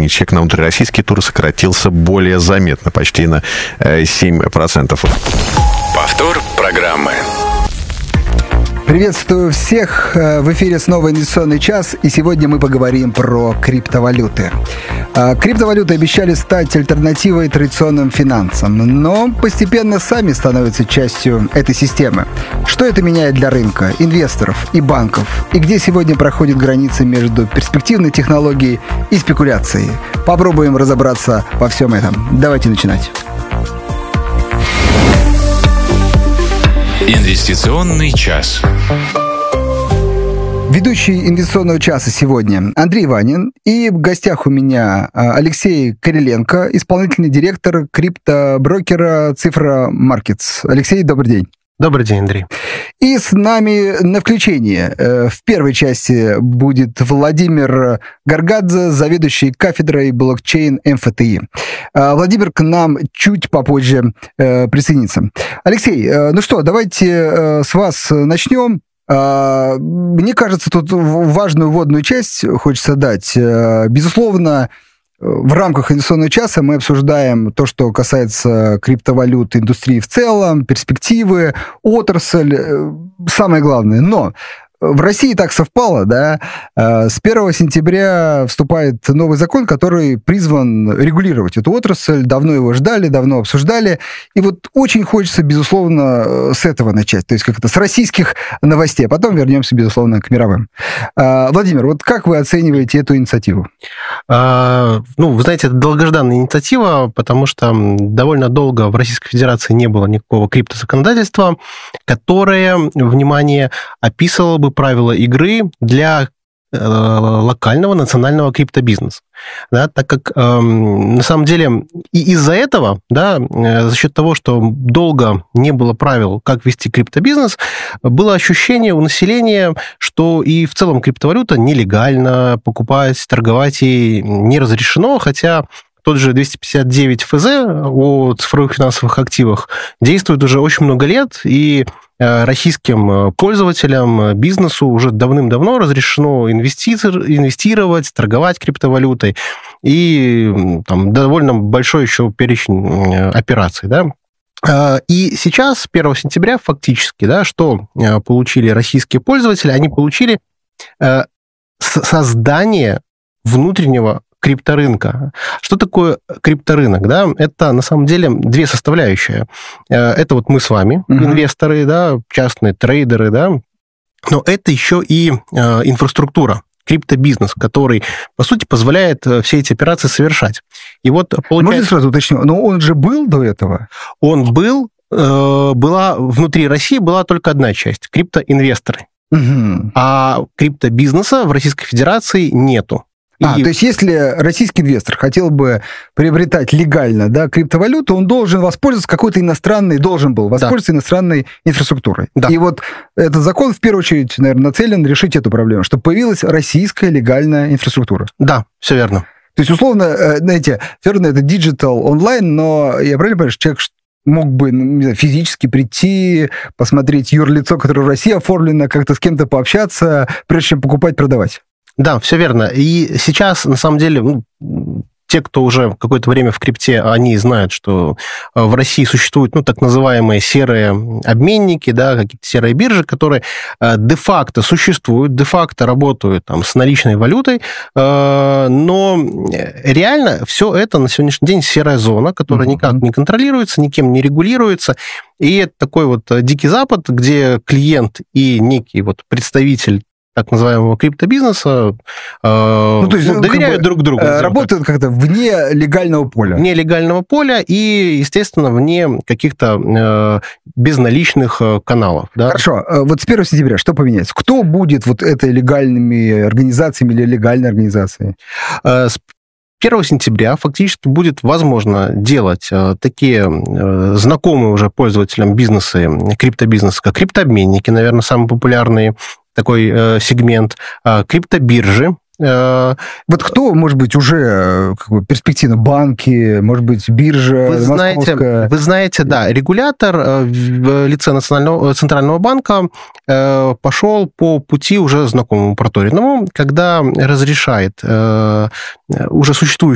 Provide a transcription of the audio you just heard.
отношении чек на внутрироссийский тур сократился более заметно, почти на 7%. Повтор программы. Приветствую всех! В эфире снова «Инвестиционный час», и сегодня мы поговорим про криптовалюты. Криптовалюты обещали стать альтернативой традиционным финансам, но постепенно сами становятся частью этой системы. Что это меняет для рынка, инвесторов и банков? И где сегодня проходит граница между перспективной технологией и спекуляцией? Попробуем разобраться во всем этом. Давайте начинать. Инвестиционный час. Ведущий инвестиционного часа сегодня Андрей Ванин, и в гостях у меня Алексей Кириленко, исполнительный директор криптоброкера Цифра Маркетс. Алексей, добрый день. Добрый день, Андрей. И с нами на включение в первой части будет Владимир Гаргадзе, заведующий кафедрой блокчейн МФТИ. Владимир к нам чуть попозже присоединится. Алексей, ну что, давайте с вас начнем. Мне кажется, тут важную вводную часть хочется дать. Безусловно, в рамках инвестиционного часа мы обсуждаем то, что касается криптовалют, индустрии в целом, перспективы, отрасль, самое главное. Но в России так совпало, да, с 1 сентября вступает новый закон, который призван регулировать эту отрасль. Давно его ждали, давно обсуждали. И вот очень хочется, безусловно, с этого начать. То есть как-то с российских новостей. А потом вернемся, безусловно, к мировым. Владимир, вот как вы оцениваете эту инициативу? Вы знаете, это долгожданная инициатива, потому что довольно долго в Российской Федерации не было никакого криптозаконодательства, которое, внимание, описывало бы правила игры для локального национального криптобизнеса. Да, так как на самом деле и из-за этого, да, за счет того, что долго не было правил, как вести криптобизнес, было ощущение у населения, что и в целом криптовалюта нелегально, покупать, торговать ей не разрешено, хотя тот же 259 ФЗ о цифровых финансовых активах действует уже очень много лет, и российским пользователям, бизнесу уже давным-давно разрешено инвестировать, торговать криптовалютой, и там довольно большой еще перечень операций, да. И сейчас, 1 сентября, фактически, да, что получили российские пользователи? Они получили создание внутреннего крипторынка. Что такое крипторынок? Да? Это, на самом деле, две составляющие. Это вот мы с вами, инвесторы, да, частные трейдеры, да, но это еще и инфраструктура, криптобизнес, который, по сути, позволяет все эти операции совершать. И вот получается... Можно сразу уточню, но он же был до этого? Он был, внутри России была только одна часть, криптоинвесторы. А криптобизнеса в Российской Федерации нету. То есть если российский инвестор хотел бы приобретать легально, да, криптовалюту, он должен воспользоваться иностранной инфраструктурой. Да. И вот этот закон в первую очередь, наверное, нацелен решить эту проблему, чтобы появилась российская легальная инфраструктура. Да, все верно. То есть, условно, знаете, все равно это диджитал онлайн, но я правильно понимаю, что человек мог бы, не знаю, физически прийти, посмотреть юрлицо, которое в России оформлено, как-то с кем-то пообщаться, прежде чем покупать, продавать. Да, все верно. И сейчас, на самом деле, те, кто уже какое-то время в крипте, они знают, что в России существуют, так называемые серые обменники, да, какие-то серые биржи, которые де-факто существуют, де-факто работают там с наличной валютой, но реально все это на сегодняшний день серая зона, которая никак не контролируется, никем не регулируется, и это такой вот дикий запад, где клиент и некий вот представитель так называемого криптобизнеса доверяют друг другу. Работают как-то вне легального поля. Вне легального поля и, естественно, вне каких-то безналичных каналов. Да? Хорошо. Вот с 1 сентября что поменяется? Кто будет вот этой легальными организациями или легальной организацией? С 1 сентября фактически будет возможно делать такие знакомые уже пользователям бизнесы, криптобизнеса, как криптообменники, наверное, самые популярные, такой сегмент, криптобиржи. Вот кто, может быть, уже перспективно банки, может быть, биржа московская? Вы знаете, да, регулятор в лице Центрального банка пошел по пути уже знакомому проторенному, когда разрешает уже существующие